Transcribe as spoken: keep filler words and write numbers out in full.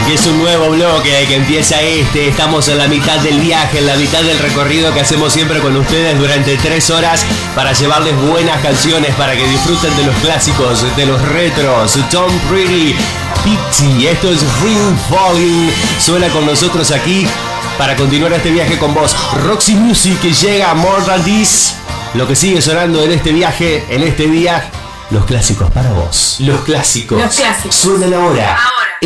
que es un nuevo bloque que empieza este. Estamos en la mitad del viaje, en la mitad del recorrido que hacemos siempre con ustedes durante tres horas para llevarles buenas canciones, para que disfruten de los clásicos, de los retros. Tom Pretty, Pixie, esto es Ring Falling. Suena con nosotros aquí para continuar este viaje con vos. Roxy Music llega a More Than This. Lo que sigue sonando en este viaje, en este día, los clásicos para vos. Los clásicos. Los clásicos. Suenan ahora.